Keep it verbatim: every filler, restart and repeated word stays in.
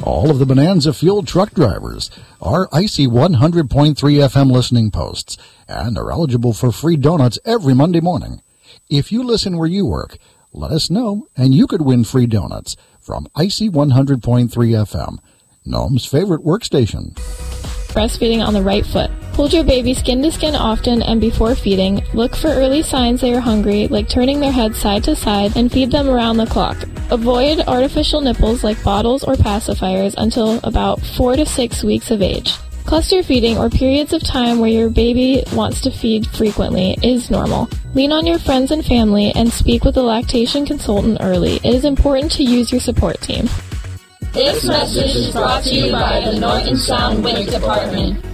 All of the Bonanza Fuel truck drivers are Icy one hundred point three F M listening posts and are eligible for free donuts every Monday morning. If you listen where you work, let us know, and you could win free donuts from Icy one hundred point three F M, Nome's favorite workstation. Breastfeeding on the right foot. Hold your baby skin to skin often and before feeding. Look for early signs they are hungry, like turning their head side to side, and feed them around the clock. Avoid artificial nipples like bottles or pacifiers until about four to six weeks of age. Cluster feeding, or periods of time where your baby wants to feed frequently, is normal. Lean on your friends and family and speak with a lactation consultant early. It is important to use your support team. This message is brought to you by the North and Sound Wind Department.